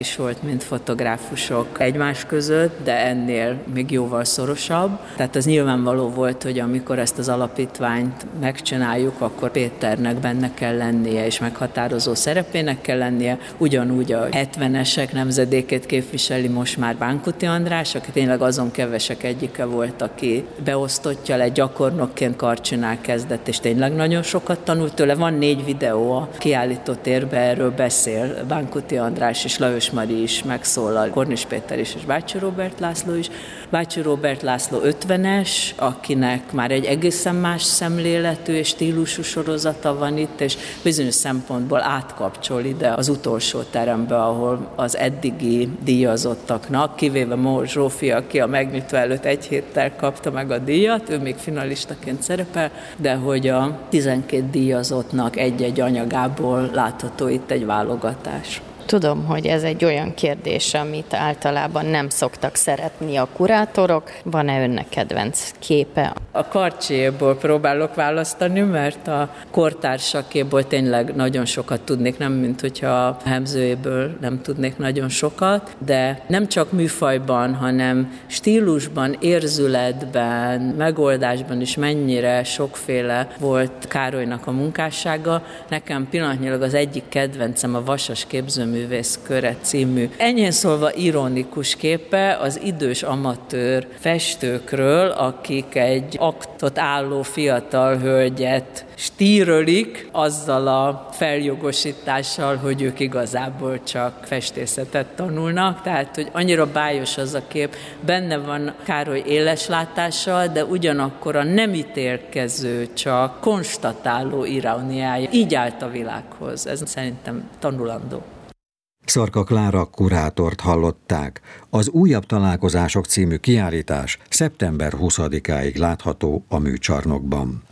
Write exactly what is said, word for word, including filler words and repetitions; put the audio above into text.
is volt, mint fotográfusok egymás között, de ennél még jóval szorosabb. Tehát az nyilvánvaló volt, hogy amikor ezt az alapítványt megcsináljuk, akkor Péternek benne kell lennie, és meghatározó szerepének kell lennie. Ugyanúgy a hetvenesek nemzedékét képviseli most már Bánkuti András, aki tényleg azon kevesek egyike volt, aki beosztottja le, gyakornokként karcsinál kezdett, és tényleg nagyon sokat tanult tőle. Van négy videó a kiállító térbe, erről beszél Bánkuti András és Lajos Mari is megszólal, Kornis Péter is, és Bácsi Róbert László is. Bácsi Róbert László ötvenes, akinek már egy egészen más szemléletű és stílusú sorozata van itt, és bizonyos szempontból átkapcsol ide az utolsó terembe, ahol az eddigi díjazottaknak, kivéve Mór Zsófi, aki a megnyitva előtt egy héttel kapta meg a díjat, ő még finalistaként szerepel, de hogy a tizenkét díjazottnak egy-egy anyagából látható itt egy válogatás. Tudom, hogy ez egy olyan kérdés, amit általában nem szoktak szeretni a kurátorok. Van-e önnek kedvenc képe? A Karcsiéból próbálok választani, mert a kortársakéból tényleg nagyon sokat tudnék, nem mint hogyha a Hemzőjéből nem tudnék nagyon sokat, de nem csak műfajban, hanem stílusban, érzületben, megoldásban is mennyire sokféle volt Károlynak a munkássága. Nekem pillanatnyilag az egyik kedvencem a Vasas képzőművész köre című, enyhén szólva ironikus képe az idős amatőr festőkről, akik egy aktot álló fiatal hölgyet stírölik azzal a feljogosítással, hogy ők igazából csak festészetet tanulnak, tehát hogy annyira bájos az a kép, benne van Károly éleslátással, de ugyanakkor a nem ítélkező, csak konstatáló iróniája. Így állt a világhoz, ez szerintem tanulandó. Szarka Klára kurátort hallották. Az Újabb találkozások című kiállítás szeptember huszadikáig látható a Műcsarnokban.